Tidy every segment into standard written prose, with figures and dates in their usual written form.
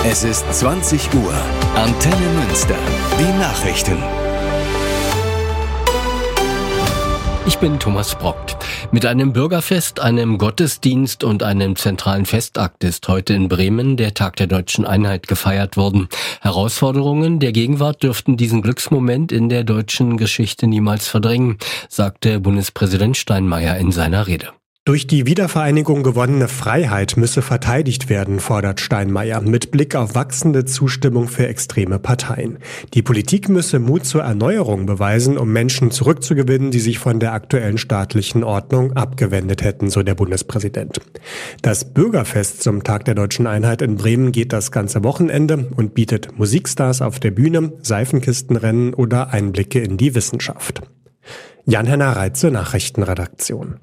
Es ist 20 Uhr. Antenne Münster. Die Nachrichten. Ich bin Thomas Brockt. Mit einem Bürgerfest, einem Gottesdienst und einem zentralen Festakt ist heute in Bremen der Tag der Deutschen Einheit gefeiert worden. Herausforderungen der Gegenwart dürften diesen Glücksmoment in der deutschen Geschichte niemals verdrängen, sagte Bundespräsident Steinmeier in seiner Rede. Durch die Wiedervereinigung gewonnene Freiheit müsse verteidigt werden, fordert Steinmeier, mit Blick auf wachsende Zustimmung für extreme Parteien. Die Politik müsse Mut zur Erneuerung beweisen, um Menschen zurückzugewinnen, die sich von der aktuellen staatlichen Ordnung abgewendet hätten, so der Bundespräsident. Das Bürgerfest zum Tag der Deutschen Einheit in Bremen geht das ganze Wochenende und bietet Musikstars auf der Bühne, Seifenkistenrennen oder Einblicke in die Wissenschaft. Jan-Henner Reitze, Nachrichtenredaktion.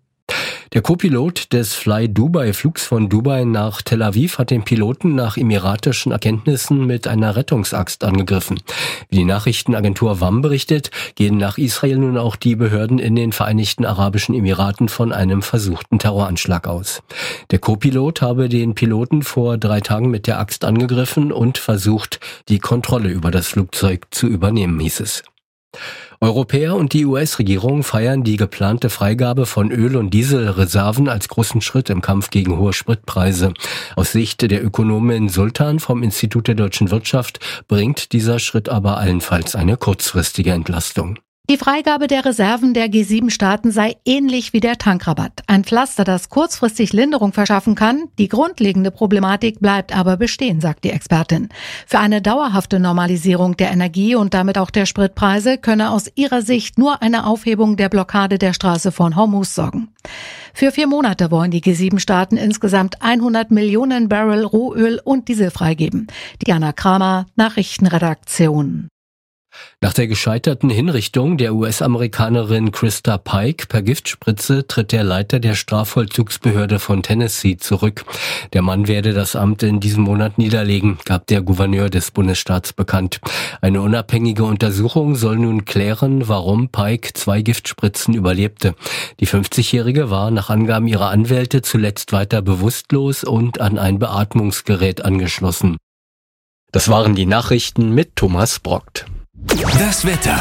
Der Co-Pilot des Fly Dubai-Flugs von Dubai nach Tel Aviv hat den Piloten nach emiratischen Erkenntnissen mit einer Rettungsaxt angegriffen. Wie die Nachrichtenagentur WAM berichtet, gehen nach Israel nun auch die Behörden in den Vereinigten Arabischen Emiraten von einem versuchten Terroranschlag aus. Der Co-Pilot habe den Piloten vor 3 Tagen mit der Axt angegriffen und versucht, die Kontrolle über das Flugzeug zu übernehmen, hieß es. Europäer und die US-Regierung feiern die geplante Freigabe von Öl- und Dieselreserven als großen Schritt im Kampf gegen hohe Spritpreise. Aus Sicht der Ökonomin Sultan vom Institut der deutschen Wirtschaft bringt dieser Schritt aber allenfalls eine kurzfristige Entlastung. Die Freigabe der Reserven der G7-Staaten sei ähnlich wie der Tankrabatt. Ein Pflaster, das kurzfristig Linderung verschaffen kann. Die grundlegende Problematik bleibt aber bestehen, sagt die Expertin. Für eine dauerhafte Normalisierung der Energie und damit auch der Spritpreise könne aus ihrer Sicht nur eine Aufhebung der Blockade der Straße von Hormuz sorgen. Für 4 Monate wollen die G7-Staaten insgesamt 100 Millionen Barrel Rohöl und Diesel freigeben. Diana Kramer, Nachrichtenredaktion. Nach der gescheiterten Hinrichtung der US-Amerikanerin Krista Pike per Giftspritze tritt der Leiter der Strafvollzugsbehörde von Tennessee zurück. Der Mann werde das Amt in diesem Monat niederlegen, gab der Gouverneur des Bundesstaats bekannt. Eine unabhängige Untersuchung soll nun klären, warum Pike 2 Giftspritzen überlebte. Die 50-Jährige war nach Angaben ihrer Anwälte zuletzt weiter bewusstlos und an ein Beatmungsgerät angeschlossen. Das waren die Nachrichten mit Thomas Brockt. Das Wetter.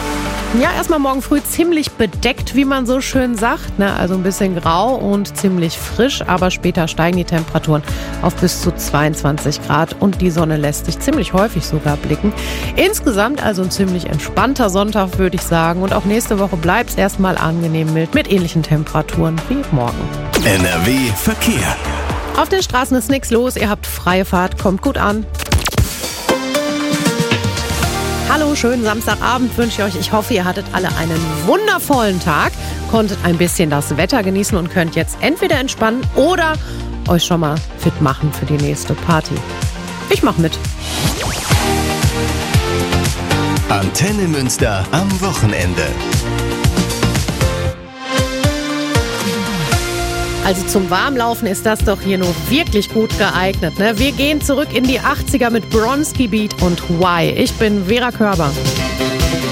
Ja, erstmal morgen früh ziemlich bedeckt, wie man so schön sagt, ne? Also ein bisschen grau und ziemlich frisch, aber später steigen die Temperaturen auf bis zu 22 Grad und die Sonne lässt sich ziemlich häufig sogar blicken. Insgesamt also ein ziemlich entspannter Sonntag, würde ich sagen, und auch nächste Woche bleibt es erstmal angenehm mild mit ähnlichen Temperaturen wie morgen. NRW Verkehr. Auf den Straßen ist nichts los, ihr habt freie Fahrt, kommt gut an. Hallo, schönen Samstagabend wünsche ich euch. Ich hoffe, ihr hattet alle einen wundervollen Tag, konntet ein bisschen das Wetter genießen und könnt jetzt entweder entspannen oder euch schon mal fit machen für die nächste Party. Ich mach mit. Antenne Münster am Wochenende. Also zum Warmlaufen ist das doch hier nur wirklich gut geeignet, ne? Wir gehen zurück in die 80er mit Bronski Beat und Why. Ich bin Vera Körber.